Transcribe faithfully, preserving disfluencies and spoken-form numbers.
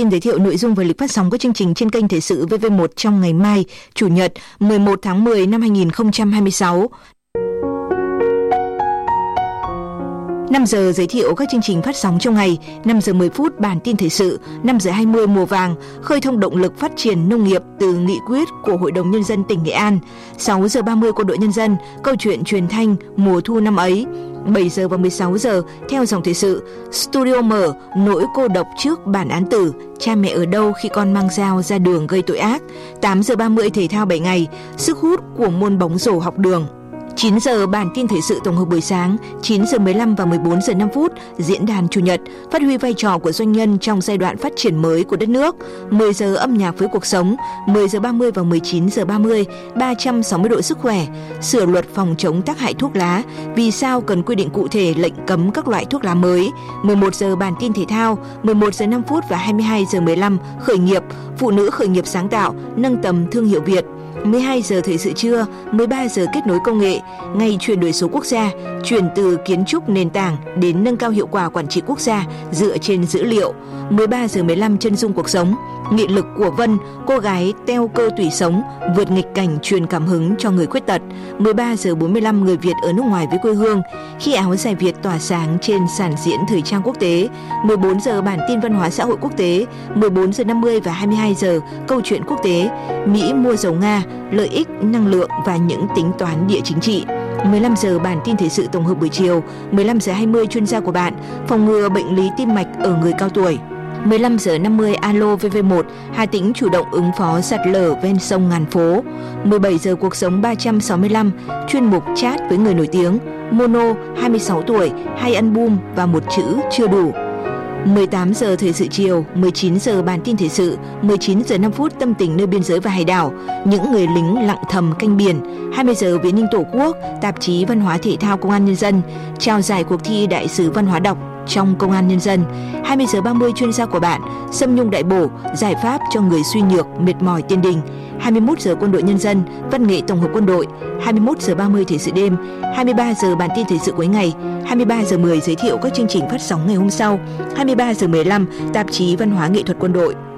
xin giới thiệu nội dung và lịch phát sóng các chương trình trên kênh Thời sự vê vê một trong ngày mai, Chủ nhật mười một tháng mười năm hai nghìn không trăm hai mươi sáu. năm giờ giới thiệu các chương trình phát sóng trong ngày, năm giờ mười phút bản tin thời sự, năm giờ hai mươi mùa vàng, khơi thông động lực phát triển nông nghiệp từ nghị quyết của Hội đồng Nhân dân tỉnh Nghệ An, sáu giờ ba mươi Quân đội Nhân dân, câu chuyện truyền thanh mùa thu năm ấy, bảy giờ và mười sáu giờ theo dòng thời sự, Studio mở nỗi cô độc trước bản án tử, cha mẹ ở đâu khi con mang dao ra đường gây tội ác, tám giờ ba mươi thể thao bảy ngày, sức hút của môn bóng rổ học đường. chín giờ bản tin thời sự tổng hợp buổi sáng, chín giờ mười lăm và mười bốn giờ năm phút diễn đàn chủ nhật, phát huy vai trò của doanh nhân trong giai đoạn phát triển mới của đất nước, mười giờ âm nhạc với cuộc sống, mười giờ ba mươi và mười chín giờ ba mươi ba trăm sáu mươi độ sức khỏe, sửa luật phòng chống tác hại thuốc lá, vì sao cần quy định cụ thể lệnh cấm các loại thuốc lá mới, mười một giờ bản tin thể thao, mười một giờ năm phút và hai mươi hai giờ mười lăm khởi nghiệp, phụ nữ khởi nghiệp sáng tạo, nâng tầm thương hiệu Việt. mười hai giờ thời sự trưa, mười ba giờ kết nối công nghệ, ngày chuyển đổi số quốc gia, chuyển từ kiến trúc nền tảng đến nâng cao hiệu quả quản trị quốc gia dựa trên dữ liệu. mười ba giờ mười lăm chân dung cuộc sống, nghị lực của Vân, cô gái teo cơ tủy sống, vượt nghịch cảnh truyền cảm hứng cho người khuyết tật. mười ba giờ bốn mươi lăm người Việt ở nước ngoài với quê hương, khi áo dài Việt tỏa sáng trên sàn diễn thời trang quốc tế. mười bốn giờ bản tin văn hóa xã hội quốc tế, mười bốn giờ năm mươi và hai mươi hai giờ câu chuyện quốc tế, Mỹ mua dầu Nga, lợi ích năng lượng và những tính toán địa chính trị. mười lăm giờ bản tin thời sự tổng hợp buổi chiều, mười lăm giờ hai mươi chuyên gia của bạn, phòng ngừa bệnh lý tim mạch ở người cao tuổi. mười lăm giờ năm mươi alo vê vê một, Hà Tĩnh chủ động ứng phó sạt lở ven sông Ngàn Phố. mười bảy giờ cuộc sống ba trăm sáu mươi lăm, chuyên mục chat với người nổi tiếng, Mono hai mươi sáu tuổi, hai album và một chữ chưa đủ. mười tám giờ thời sự chiều, mười chín giờ bản tin thời sự, mười chín giờ năm phút tâm tình nơi biên giới và hải đảo, những người lính lặng thầm canh biển, hai mươi giờ Viễn Ninh Tổ quốc, tạp chí Văn hóa Thể thao Công an Nhân dân, trao giải cuộc thi Đại sứ Văn hóa đọc trong Công an Nhân dân, hai mươi giờ ba mươi chuyên gia của bạn, Sâm Nhung Đại Bổ, giải pháp cho người suy nhược, mệt mỏi tiền đình, hai mươi mốt giờ Quân đội Nhân dân, văn nghệ tổng hợp quân đội, hai mươi mốt giờ ba mươi thời sự đêm, hai mươi ba giờ bản tin thời sự cuối ngày, hai mươi ba giờ mười giới thiệu các chương trình phát sóng ngày hôm sau, hai mươi ba giờ mười lăm tạp chí Văn hóa Nghệ thuật quân đội.